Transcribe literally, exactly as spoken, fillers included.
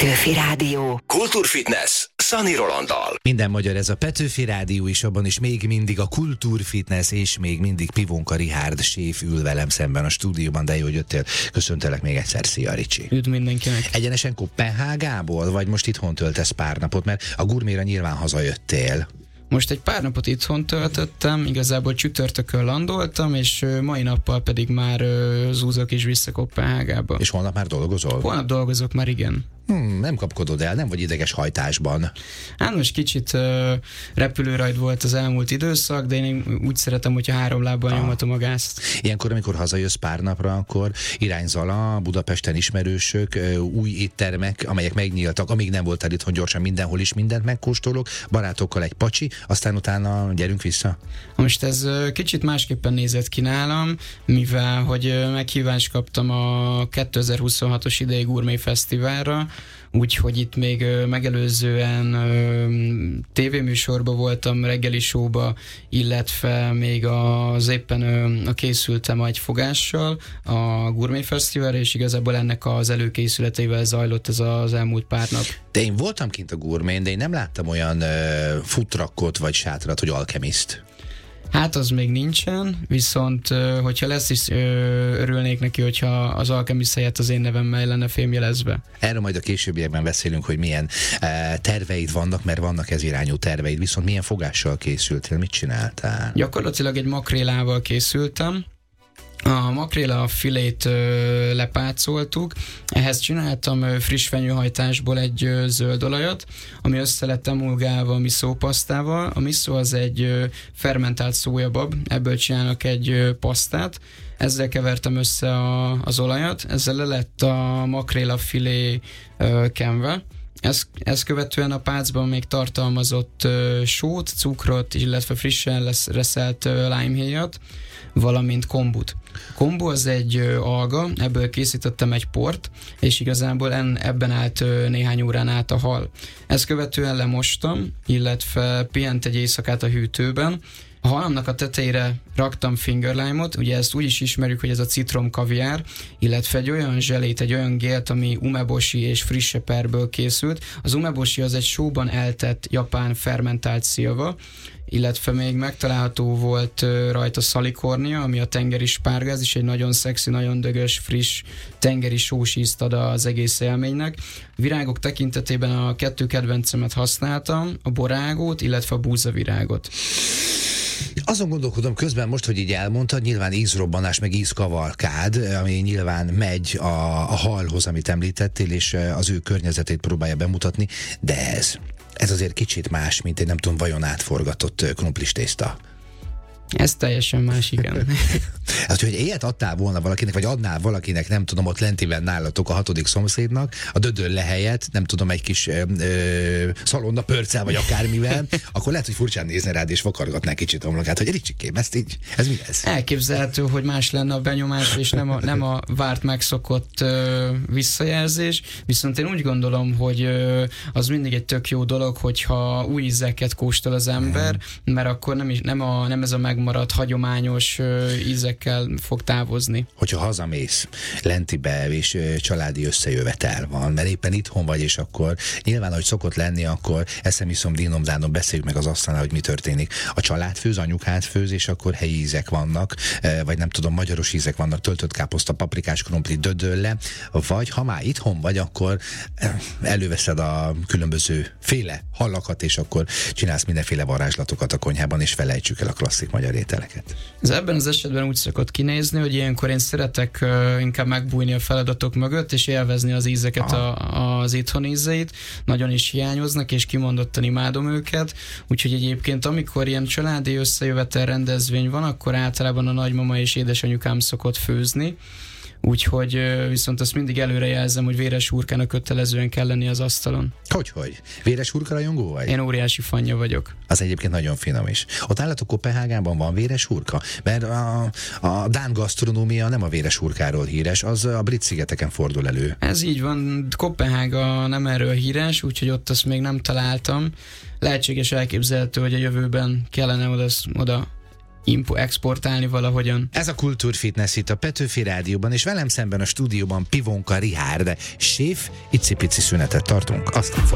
Petőfi Rádió. Kultúrfitness Szani Rolanddal. Minden magyar, ez a Petőfi Rádió is, abban is még mindig a Kultúrfitness, és még mindig Pivonka Richárd séf ül velem szemben a stúdióban, de jó, hogy jöttél. Köszöntelek még egyszer, szia Ricsi. Üdv mindenkinek. Egyenesen Koppenhágából, vagy most itthon töltesz pár napot, mert a gurméra nyilván hazajöttél. Most egy pár napot itthon töltöttem, igazából csütörtökön landoltam, és mai nappal pedig már zúzok is vissza Koppenhágába. És holnap már dolgozol? Holnap dolgozok már, igen. Hmm, nem kapkodod el, nem vagy ideges hajtásban. Hát most kicsit uh, repülőrajd volt az elmúlt időszak, de én úgy szeretem, hogyha három lábbal ah. nyomatom a gázt. Ilyenkor, amikor hazajössz pár napra, akkor irány Zala, Budapesten ismerősök, új éttermek, amelyek megnyíltak, amíg nem voltál itthon, gyorsan mindenhol is mindent megkóstolok, barátokkal egy pacsi, aztán utána gyerünk vissza. Most ez uh, kicsit másképpen nézett ki nálam, mivel hogy uh, meghívást kaptam a kétezer-huszonhatos idei Gourmet Fesztiválra, úgyhogy itt még ö, megelőzően ö, tévéműsorban voltam, reggeli showba, illetve még az éppen ö, a készültem egy fogással a Gourmet Fesztiválra, és igazából ennek az előkészületével zajlott ez az elmúlt pár nap. De én voltam kint a Gourmet, de én nem láttam olyan ö, futrakot vagy sátrat, hogy Alchemist. Hát az még nincsen, viszont hogyha lesz is, örülnék neki, hogyha az Alchemist helyett az én nevemmel lenne fémjelezve. Erről majd a későbbiekben beszélünk, hogy milyen e, terveid vannak, mert vannak ez irányú terveid, viszont milyen fogással készültél, mit csináltál? Gyakorlatilag egy makrélával készültem. A makréla filét ö, lepácoltuk, ehhez csináltam ö, friss fenyőhajtásból egy ö, zöld olajat, ami össze lett emulgálva a miszópasztával. A miszó az egy ö, fermentált szójabab, ebből csinálnak egy ö, pasztát, ezzel kevertem össze a, az olajat, ezzel le lett a makréla filé ö, kenve. Ez, ezt követően a pácban még tartalmazott ö, sót, cukrot, illetve frissen lesz, reszelt ö, limehéjat, valamint kombut. Kombu az egy ö, alga, ebből készítettem egy port, és igazából en, ebben állt ö, néhány órán át a hal. Ezt követően lemostam, illetve pihent egy éjszakát a hűtőben. A halamnak a tetejére raktam fingerlime-ot, ugye ezt úgy is ismerjük, hogy ez a citrom kaviár, illetve egy olyan zselét, egy olyan gélt, ami umeboshi és frisse perből készült. Az umeboshi az egy sóban eltett japán fermentált szilva, illetve még megtalálható volt uh, rajta szalikornia, ami a tengeri spárga, ez is egy nagyon szexi, nagyon dögös, friss tengeri sós ízt ad az egész élménynek. Virágok tekintetében a kettő kedvencemet használtam, a borágót, illetve a búzavirágot. Azon gondolkodom közben most, hogy így elmondtad, nyilván ízrobbanás, meg ízkavalkád, ami nyilván megy a, a halhoz, amit említettél, és az ő környezetét próbálja bemutatni, de ez, ez azért kicsit más, mint egy nem tudom, vajon átforgatott krumplis tészta. Ez teljesen más, igen. Hát, hogy ilyet adtál volna valakinek, vagy adnál valakinek, nem tudom, ott lentiben nálatok a hatodik szomszédnak, a dödön lehelyett, nem tudom, egy kis ö, ö, szalonna pörccel, vagy akármivel, akkor lehet, hogy furcsán nézne rád, és vakargatná kicsit a homlokát, hogy Ricsikém, ezt így, ez mi ez? Elképzelhető, hogy más lenne a benyomás, és nem a, nem a várt megszokott ö, visszajelzés, viszont én úgy gondolom, hogy ö, az mindig egy tök jó dolog, hogyha új ízeket kóstol az ember, mert akkor nem, is, nem, a, nem ez a megmaradt hagyományos ö, ízekkel fog távozni. Hogyha hazamész lentibe, és ö, családi összejövetel van, mert éppen itthon vagy, és akkor nyilván, ahogy szokott lenni, akkor eszem, iszom, dínom, dánom, beszéljük meg az asztalnál, hogy mi történik. A család főz, anyukád főz, és akkor helyi ízek vannak, ö, vagy nem tudom, magyaros ízek vannak, töltött káposzta, paprikás krumpli, dödölle, vagy ha már itthon vagy, akkor előveszed a különböző féle hallakat, és akkor csinálsz mindenféle varázslatokat a konyhában, és felejtsük el a klasszik magyar ételeket. Ez ebben az esetben úgy szokott kinézni, hogy ilyenkor én szeretek uh, inkább megbújni a feladatok mögött, és élvezni az ízeket, a, az itthon ízeit. Nagyon is hiányoznak, és kimondottan imádom őket. Úgyhogy egyébként, amikor ilyen családi összejövetel rendezvény van, akkor általában a nagymama és édesanyukám szokott főzni. Úgyhogy viszont azt mindig előre jelzem, hogy véres hurkának kötelezően kell lenni az asztalon. Hogyhogy? Véres hurka rajongó vagy? Én óriási fanja vagyok. Az egyébként nagyon finom is. Ott nálatok Koppenhágában van véres hurka? Mert a, a dán gasztronómia nem a véres hurkáról híres, az a brit szigeteken fordul elő. Ez így van, Koppenhága nem erről híres, úgyhogy ott azt még nem találtam. Lehetséges, elképzelhető, hogy a jövőben kellene oda, oda impo- exportálni valahogyan. Ez a Kultúrfitness itt a Petőfi Rádióban, és velem szemben a stúdióban Pivonka Richárd, séf, icipici szünetet tartunk, aztán